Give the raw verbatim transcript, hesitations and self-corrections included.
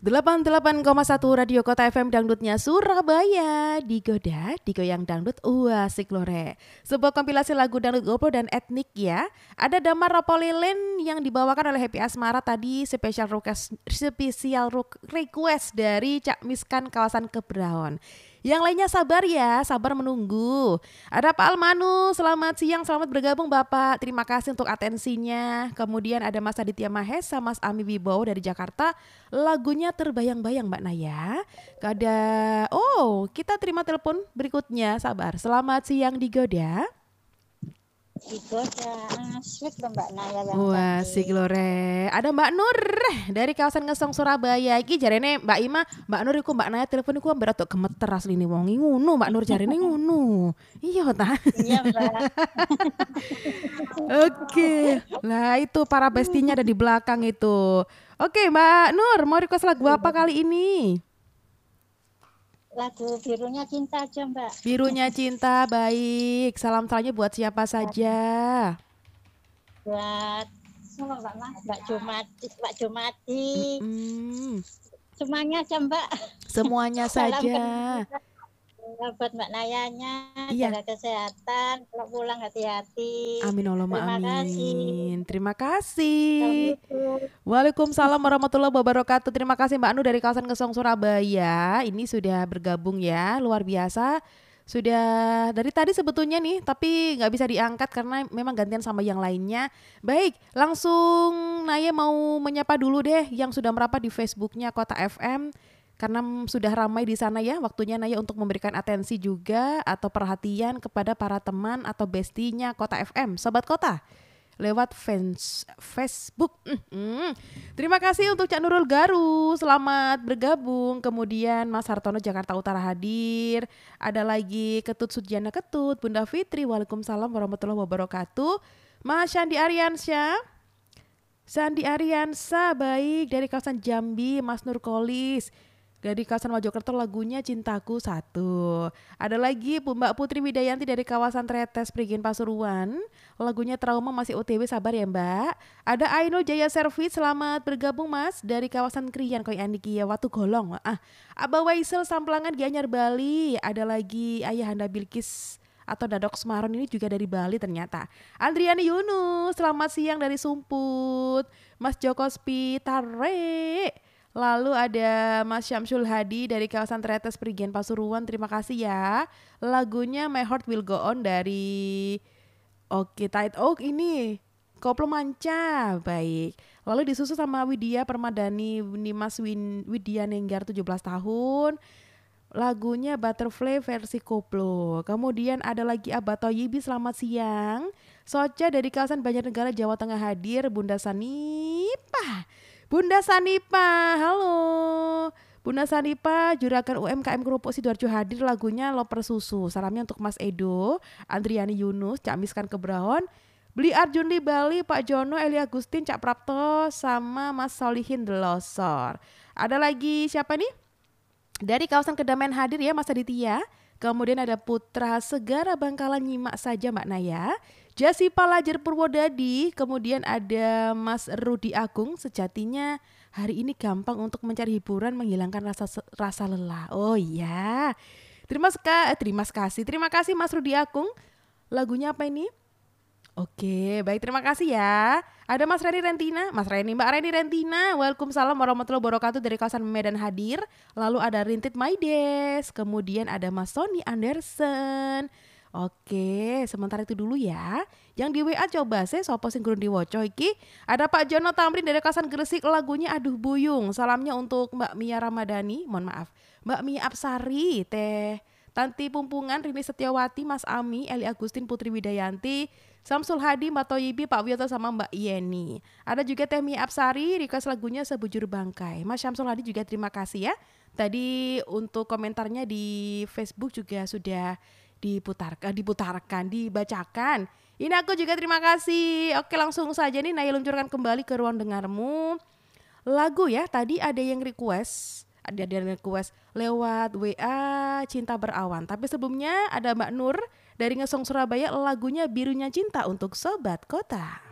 delapan puluh delapan koma satu Radio Kota F M Dangdutnya Surabaya. Digoda, digoyang dangdut, uasik lore. Sebuah kompilasi lagu dangdut koplo dan etnik ya. Ada Damar Ropolilin yang dibawakan oleh Happy Asmara tadi. Spesial request, spesial request dari Cak Miskan kawasan Kebraon. Yang lainnya sabar ya, sabar menunggu. Ada Pak Almanu, selamat siang, selamat bergabung Bapak. Terima kasih untuk atensinya. Kemudian ada Mas Aditya Mahesa, Mas Ami Wibowo dari Jakarta. Lagunya terbayang-bayang Mbak Naya. Ada, oh kita terima telepon berikutnya, sabar. Selamat siang Digoda. Digoda, asik loh Mbak Naya yang wah asik lore. Ada Mbak Nur dari kawasan Ngesong Surabaya. Iki jarene Mbak Ima, Mbak Nur iku Mbak Naya telepon iku ambar atok gemeter asline wong ngono Mbak Nur jarene ngono. Iya ta? Iya Mbak. Oke. Lah itu para bestinya ada di belakang itu. Oke Mbak Nur, mau request lagu apa kali ini? Lagu Birunya Cinta aja Mbak. Birunya Cinta, baik. Salam salamnya buat siapa saja? Buat semua Mbak Mas, Mbak Jumati, Mbak Jumati. Mm-hmm. Semuanya aja Mbak. Semuanya saja. Buat Mbak Nayanya, iya. jaga kesehatan, kalau pulang hati-hati. Amin Allahumma Terima amin. Kasih. Terima kasih. Waalaikumsalam warahmatullahi wabarakatuh. Terima kasih Mbak Anu dari kawasan Ngesong Surabaya. Ini sudah bergabung ya, luar biasa. Sudah dari tadi sebetulnya nih, tapi nggak bisa diangkat karena memang gantian sama yang lainnya. Baik, langsung Naya mau menyapa dulu deh yang sudah merapat di Facebooknya Kota F M. Karena sudah ramai di sana ya, waktunya Naya untuk memberikan atensi juga atau perhatian kepada para teman atau bestinya Kota F M, Sobat Kota, lewat fans Facebook. Mm-hmm. Terima kasih untuk Cak Nurul Garu, selamat bergabung. Kemudian Mas Hartono Jakarta Utara hadir. Ada lagi Ketut Sudiana Ketut, Bunda Fitri, waalaikumsalam warahmatullahi wabarakatuh. Mas Sandi Aryansyah, Sandi Aryansyah baik dari kawasan Jambi. Mas Nur Kolis dari kawasan Mojokerto, lagunya Cintaku Satu. Ada lagi Mbak Putri Widayanti dari kawasan Tretes Prigen Pasuruan, lagunya Trauma masih O T W, sabar ya Mbak. Ada Aino Jaya Service, selamat bergabung Mas dari kawasan Krian Koi Andikia Watu Golong. Ah, Abah Waisel Samplangan Gianyar Bali. Ada lagi Ayahanda Bilkis atau Dadok Semaron, ini juga dari Bali ternyata. Andriani Yunus, selamat siang dari Sumput. Mas Joko Spitare. Lalu ada Mas Syamsul Hadi dari kawasan Tretes Prigen Pasuruan, terima kasih ya. Lagunya My Heart Will Go On dari Oke Tight Oak, ini Koplo Manca, baik. Lalu disusul sama Widya Permadani Nimas Win, Widya Nenggar tujuh belas tahun. Lagunya Butterfly versi koplo. Kemudian ada lagi Abah Toyibi, selamat siang. Soca dari kawasan Banjarnegara Jawa Tengah hadir. Bunda Sanipa, Bunda Sanipa, halo. Bunda Sanipa, Juragan U M K M Kerupuk Sidoarjo hadir, lagunya Loper Susu. Salamnya untuk Mas Edo, Andriani Yunus, Cak Miskan Kebraon, Beli Arjun di Bali, Pak Jono, Eli Agustin, Cak Prapto, sama Mas Solihin Delosor. Ada lagi siapa nih? Dari kawasan Kedamaian hadir ya Mas Aditya. Kemudian ada Putra Segara Bangkalan, nyimak saja Mbak Naya. Jasi Palajar Purwodadi. Kemudian ada Mas Rudi Agung, sejatinya hari ini gampang untuk mencari hiburan, menghilangkan rasa rasa lelah. Oh iya. Terima kasih, eh, terima kasih. Terima kasih Mas Rudi Agung. Lagunya apa ini? Oke, baik, terima kasih ya. Ada Mas Reni Rentina, Mas Reni, Mbak Reni Rentina, waalaikumsalam warahmatullahi wabarakatuh dari kawasan Medan hadir. Lalu ada Rintit Maides, kemudian ada Mas Sony Anderson. Oke, sementara itu dulu ya. Yang di W A coba saya sopo sing gurung diwoco iki. Ada Pak Jono Tamrin dari kawasan Gresik, lagunya Aduh Buyung. Salamnya untuk Mbak Mia Ramadhani, mohon maaf, Mbak Mia Apsari, Teh Tanti Pumpungan, Rini Setiawati, Mas Ami, Eli Agustin, Putri Widayanti, Samsul Hadi, Mbak Toyibi, Pak Wiyoto, sama Mbak Yeni. Ada juga Teh Mia Apsari, request lagunya Sebujur Bangkai. Mas Samsul Hadi juga terima kasih ya. Tadi untuk komentarnya di Facebook juga sudah diputarkan, diputarkan, dibacakan. Ini aku juga terima kasih. Oke, langsung saja nih Naya luncurkan kembali ke ruang dengarmu. Lagu ya, tadi ada yang request. Ada yang request lewat W A Cinta Berawan. Tapi sebelumnya ada Mbak Nur dari Ngesong Surabaya, lagunya Birunya Cinta untuk Sobat Kota.